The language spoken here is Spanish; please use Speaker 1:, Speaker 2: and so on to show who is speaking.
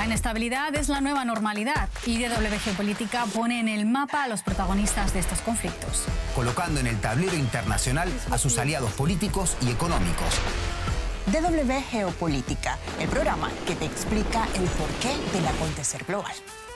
Speaker 1: La inestabilidad es la nueva normalidad y DW Geopolítica pone en el mapa a los protagonistas de estos conflictos,
Speaker 2: colocando en el tablero internacional a sus aliados políticos y económicos.
Speaker 3: DW Geopolítica, el programa que te explica el porqué del acontecer global.